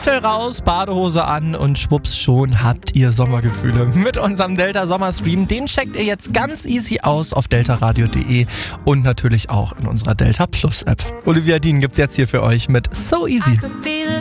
Waschmittel raus, Badehose an und schwupps schon habt ihr Sommergefühle. Mit unserem Delta Sommerstream, den checkt ihr jetzt ganz easy aus auf deltaradio.de und natürlich auch in unserer Delta Plus App. Olivia Dean gibt's jetzt hier für euch mit So Easy.